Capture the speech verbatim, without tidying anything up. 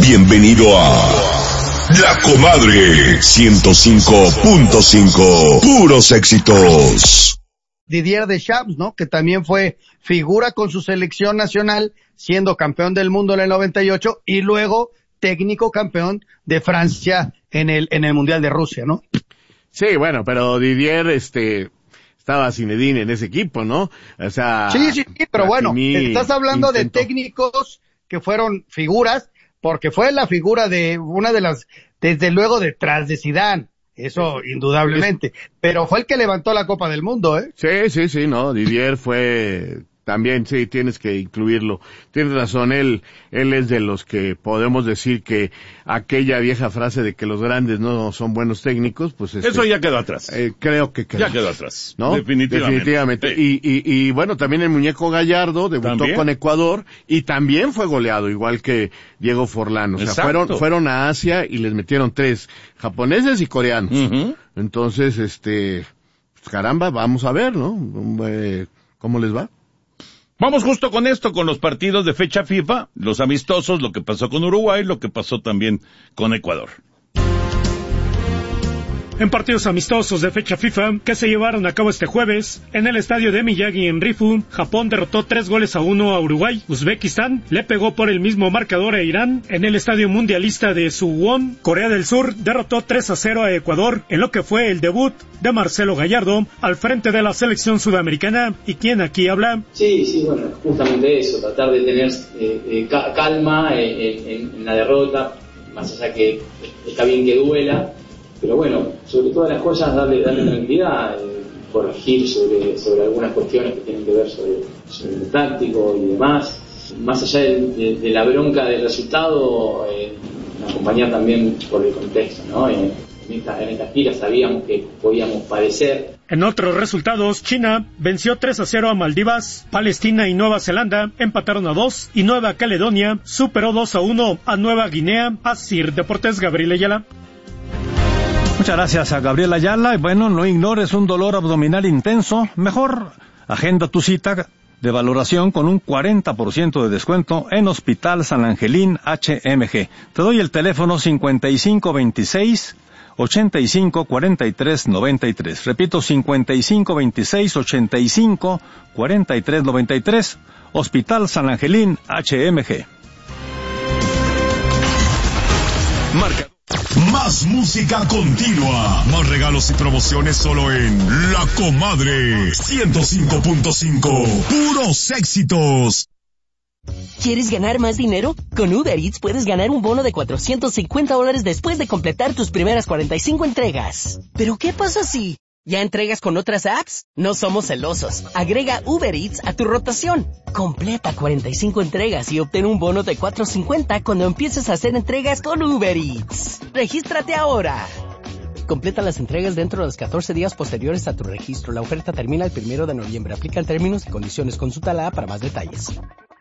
Bienvenido a La Comadre ciento cinco punto cinco. Puros éxitos. Didier Deschamps, ¿no? Que también fue figura con su selección nacional, siendo campeón del mundo en el noventa y ocho y luego técnico campeón de Francia en el en el Mundial de Rusia, ¿no? Sí, bueno, pero Didier, este, estaba Zinedine en ese equipo, ¿no? O sea... Sí, sí, pero bueno, estás hablando intentó. de técnicos que fueron figuras, porque fue la figura de una de las, desde luego detrás de Zidane, eso indudablemente, pero fue el que levantó la Copa del Mundo, ¿eh? Sí, sí, sí, no, Didier fue... También, sí, tienes que incluirlo. Tienes razón, él, él es de los que podemos decir que aquella vieja frase de que los grandes no son buenos técnicos, pues este, eso ya quedó atrás. Eh, creo que quedó. Ya quedó atrás. ¿No? Definitivamente. Definitivamente. Sí. Y, y, y bueno, también el muñeco Gallardo debutó ¿También? con Ecuador y también fue goleado, igual que Diego Forlán. O sea, Exacto. fueron, fueron a Asia y les metieron tres, japoneses y coreanos. Uh-huh. Entonces, este, pues, caramba, vamos a ver, ¿no? Eh, ¿Cómo les va? Vamos justo con esto, con los partidos de fecha FIFA, los amistosos, lo que pasó con Uruguay, lo que pasó también con Ecuador. En partidos amistosos de fecha FIFA que se llevaron a cabo este jueves, en el estadio de Miyagi en Rifu, Japón derrotó tres goles a uno a Uruguay. Uzbekistán le pegó por el mismo marcador a Irán. En el estadio mundialista de Suwon, Corea del Sur derrotó tres a cero a Ecuador, en lo que fue el debut de Marcelo Gallardo al frente de la selección sudamericana. ¿Y quién aquí habla? Sí, sí, bueno, justamente eso, tratar de tener eh, eh, calma en, en, en la derrota, más allá que está bien que duela. Pero bueno, sobre todas las cosas, darle, darle tranquilidad, eh, corregir sobre, sobre algunas cuestiones que tienen que ver sobre, sobre lo táctico y demás. Más allá de, de, de la bronca del resultado, eh, acompañar también por el contexto, ¿no? En, en, esta, en esta gira sabíamos que podíamos padecer. En otros resultados, China venció tres a cero a Maldivas, Palestina y Nueva Zelanda empataron a dos y Nueva Caledonia superó dos a uno a Nueva Guinea. Asir Deportes, Gabriel Ayala. Muchas gracias a Gabriel Ayala. Bueno, no ignores un dolor abdominal intenso. Mejor agenda tu cita de valoración con un cuarenta por ciento de descuento en Hospital San Angelín H M G. Te doy el teléfono cincuenta y cinco veintiséis ochenta y cinco cuarenta y tres noventa y tres. Repito, cincuenta y cinco veintiséis ochenta y cinco cuarenta y tres noventa y tres. Hospital San Angelín H M G. Marca. Más música continua, más regalos y promociones solo en La Comadre ciento cinco punto cinco. Puros éxitos. ¿Quieres ganar más dinero? Con Uber Eats puedes ganar un bono de cuatrocientos cincuenta dólares después de completar tus primeras cuarenta y cinco entregas. ¿Pero qué pasa si ya entregas con otras apps? No somos celosos. Agrega Uber Eats a tu rotación. Completa cuarenta y cinco entregas y obtén un bono de cuatrocientos cincuenta cuando empieces a hacer entregas con Uber Eats. ¡Regístrate ahora! Completa las entregas dentro de los catorce días posteriores a tu registro. La oferta termina el primero de noviembre. Aplican términos y condiciones. Consulta la app para más detalles.